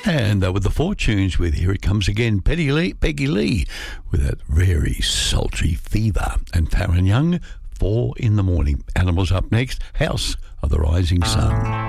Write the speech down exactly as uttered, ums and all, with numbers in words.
And uh, with the Fortunes with Here It Comes Again, Peggy Lee, Peggy Lee with that very sultry Fever. And Farron Young, Four in the Morning. Animals up next, House of the Rising Sun.